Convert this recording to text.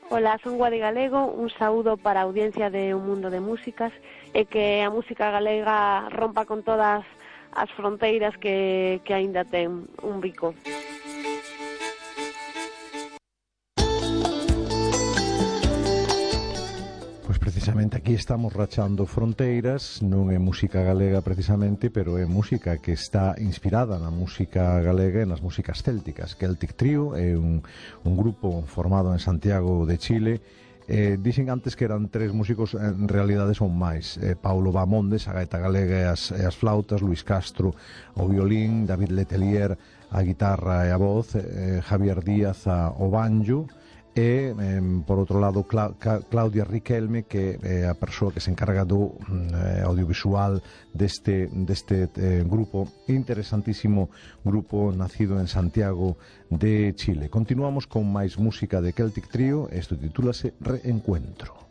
Ola, son Guadi Galego, un saúdo para a audiencia de Un Mundo de Músicas e que a música galega rompa con todas as fronteiras que aínda ten un bico. Precisamente aquí estamos rachando fronteiras, non é música galega precisamente, pero é música que está inspirada na música galega e nas músicas célticas. Celtic Trio é un grupo formado en Santiago de Chile. Dixen antes que eran 3 músicos, en realidade son máis. Paulo Bamondes, a gaita galega e as flautas, Luis Castro, o violín, David Letelier, a guitarra e a voz, Javier Díaz, o banjo, e, por outro lado, Claudia Riquelme, que é a persoa que se encarga do audiovisual deste grupo, interesantísimo grupo nacido en Santiago de Chile. Continuamos con máis música de Celtic Trio, isto titúlase Reencuentro.